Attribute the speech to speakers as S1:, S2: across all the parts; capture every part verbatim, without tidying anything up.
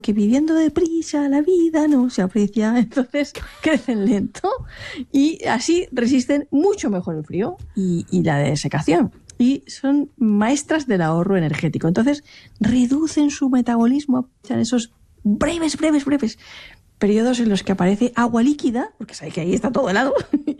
S1: que viviendo deprisa la vida no se aprecia, entonces crecen lento y así resisten mucho mejor el frío y, y la desecación. Y son maestras del ahorro energético. Entonces reducen su metabolismo en esos breves, breves, breves periodos en los que aparece agua líquida, porque sabe que ahí está todo helado,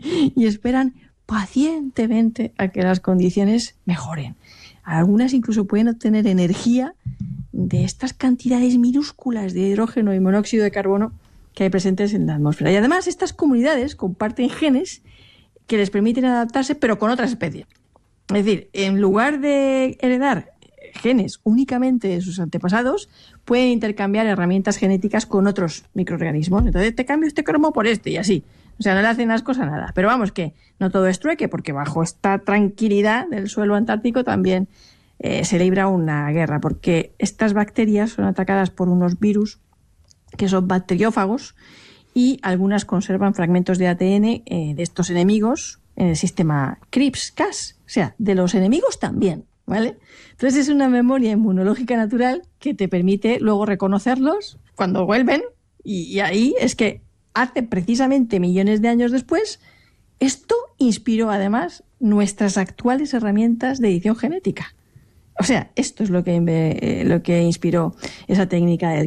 S1: y esperan pacientemente a que las condiciones mejoren. Algunas incluso pueden obtener energía de estas cantidades minúsculas de hidrógeno y monóxido de carbono que hay presentes en la atmósfera. Y además estas comunidades comparten genes que les permiten adaptarse, pero con otras especies. Es decir, en lugar de heredar genes únicamente de sus antepasados, pueden intercambiar herramientas genéticas con otros microorganismos. Entonces te cambio este cromo por este y así. O sea, no le hacen ascos a nada. Pero vamos, que no todo es trueque, porque bajo esta tranquilidad del suelo antártico también eh, se libra una guerra, porque estas bacterias son atacadas por unos virus que son bacteriófagos y algunas conservan fragmentos de A T N eh, de estos enemigos en el sistema CRISPR-Cas. O sea, de los enemigos también, ¿vale? Entonces es una memoria inmunológica natural que te permite luego reconocerlos cuando vuelven y, y ahí es que hace precisamente millones de años después, esto inspiró además nuestras actuales herramientas de edición genética. O sea, esto es lo que, eh, lo que inspiró esa técnica del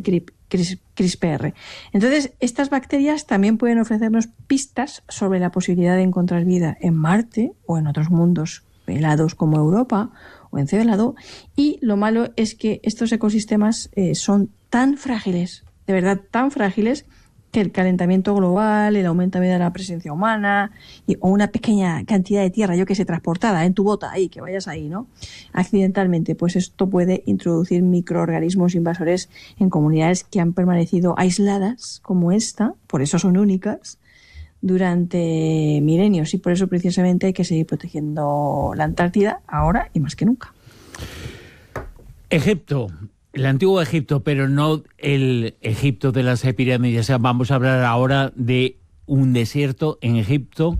S1: CRISPR. Entonces, estas bacterias también pueden ofrecernos pistas sobre la posibilidad de encontrar vida en Marte o en otros mundos helados como Europa o en Cebelado. Y lo malo es que estos ecosistemas eh, son tan frágiles, de verdad tan frágiles, que el calentamiento global, el aumento de la presencia humana y, o una pequeña cantidad de tierra, yo que sé, transportada en tu bota, ahí, que vayas ahí, ¿no? Accidentalmente, pues esto puede introducir microorganismos invasores en comunidades que han permanecido aisladas, como esta, por eso son únicas, durante milenios. Y por eso precisamente hay que seguir protegiendo la Antártida ahora y más que nunca.
S2: Egipto. El antiguo Egipto, pero no el Egipto de las pirámides. O sea, vamos a hablar ahora de un desierto en Egipto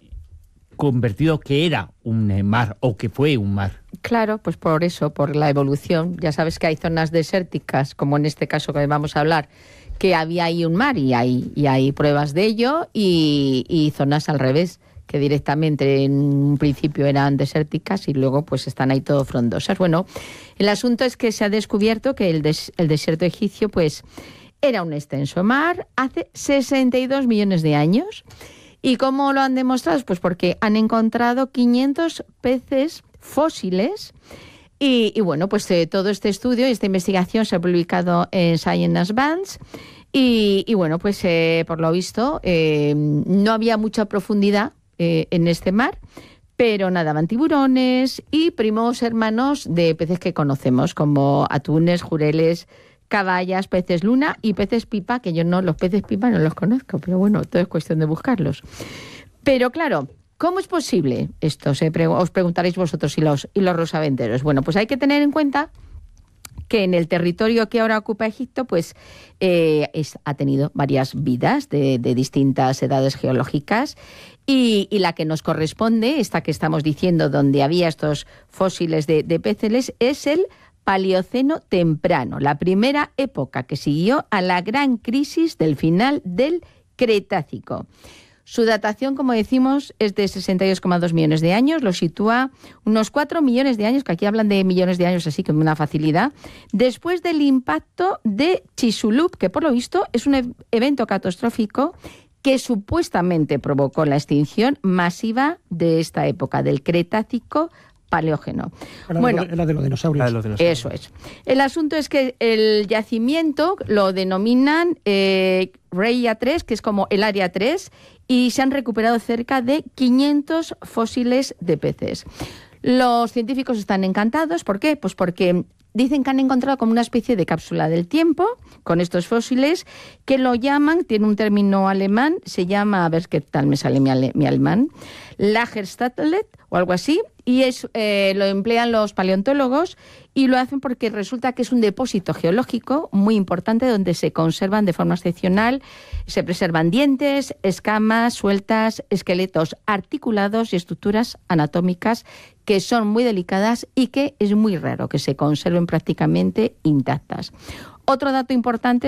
S2: convertido que era un mar o que fue un mar.
S3: Claro, pues por eso, por la evolución. Ya sabes que hay zonas desérticas, como en este caso que vamos a hablar, que había ahí un mar y hay, y hay pruebas de ello, y, y zonas al revés, que directamente en un principio eran desérticas y luego pues están ahí todo frondosas. Bueno, el asunto es que se ha descubierto que el, des, el desierto egipcio pues era un extenso mar hace sesenta y dos millones de años. ¿Y cómo lo han demostrado? Pues porque han encontrado quinientos peces fósiles y, y bueno, pues eh, todo este estudio y esta investigación se ha publicado en Science Advances y, y bueno, pues eh, por lo visto eh, no había mucha profundidad Eh, en este mar, pero nadaban tiburones y primos hermanos de peces que conocemos, como atunes, jureles, caballas, peces luna y peces pipa, que yo no, los peces pipa no los conozco, pero bueno, todo es cuestión de buscarlos. Pero claro, ¿cómo es posible esto? Se pre- os preguntaréis vosotros y los, y los rosaventeros. Bueno, pues hay que tener en cuenta que en el territorio que ahora ocupa Egipto, pues eh, es, ha tenido varias vidas de, de distintas edades geológicas y, y la que nos corresponde, esta que estamos diciendo, donde había estos fósiles de, de peces, es el Paleoceno temprano, la primera época que siguió a la gran crisis del final del Cretácico. Su datación, como decimos, es de sesenta y dos coma dos millones de años, lo sitúa unos cuatro millones de años, que aquí hablan de millones de años así con una facilidad, después del impacto de Chicxulub, que por lo visto es un e- evento catastrófico que supuestamente provocó la extinción masiva de esta época, del Cretácico Paleógeno.
S4: Era
S3: bueno,
S4: de, era de los dinosaurios.
S5: Ah, de los dinosaurios.
S3: Eso es. El asunto es que el yacimiento lo denominan eh, Reia tres, que es como el área tres, y se han recuperado cerca de quinientos fósiles de peces. Los científicos están encantados. ¿Por qué? Pues porque dicen que han encontrado como una especie de cápsula del tiempo con estos fósiles que lo llaman, tiene un término alemán, se llama, a ver qué tal me sale mi, ale, mi alemán, Lagerstättet o algo así, y es, eh, lo emplean los paleontólogos y lo hacen porque resulta que es un depósito geológico muy importante donde se conservan de forma excepcional, se preservan dientes, escamas sueltas, esqueletos articulados y estructuras anatómicas que son muy delicadas y que es muy raro que se conserven prácticamente intactas. Otro dato importante